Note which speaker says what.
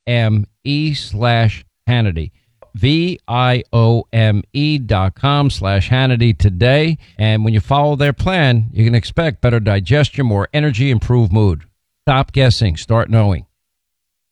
Speaker 1: VIOME/Hannity. VIOME.com/Hannity today. And when you follow their plan, you can expect better digestion, more energy, improved mood. Stop guessing. Start knowing.